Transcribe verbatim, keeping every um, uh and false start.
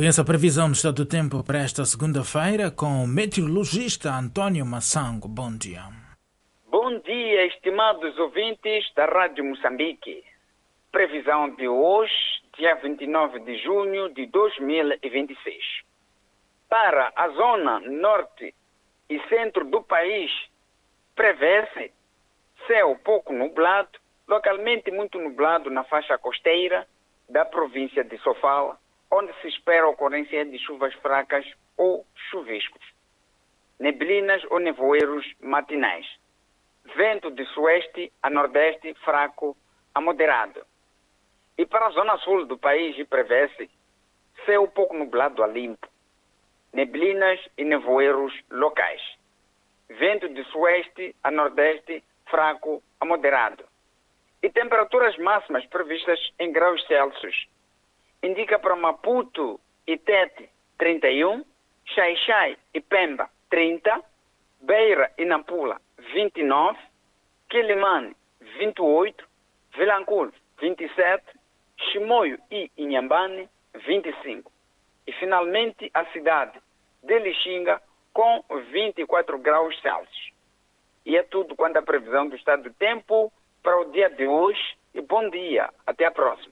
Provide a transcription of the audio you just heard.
Conheça a previsão do estado do tempo para esta segunda-feira com o meteorologista Antônio Massango. Bom dia. Bom dia, estimados ouvintes da Rádio Moçambique. Previsão de hoje, dia vinte e nove de junho de dois mil e vinte e seis. Para a zona norte e centro do país, prevê-se céu pouco nublado, localmente muito nublado na faixa costeira da província de Sofala, onde se espera a ocorrência de chuvas fracas ou chuviscos, neblinas ou nevoeiros matinais. Vento de sueste a nordeste fraco a moderado. E para a zona sul do país prevê-se céu pouco nublado a limpo, neblinas e nevoeiros locais. Vento de sueste a nordeste fraco a moderado. E temperaturas máximas previstas em graus Celsius. Indica para Maputo e Tete trinta e um, Xai-Xai e Pemba trinta, Beira e Nampula vinte e nove, Quilimane vinte e oito, Vilanculo vinte e sete, Chimoio e Inhambane vinte e cinco. E finalmente a cidade de Lixinga com vinte e quatro graus Celsius. E é tudo quanto à previsão do estado do tempo para o dia de hoje. E bom dia, até a próxima.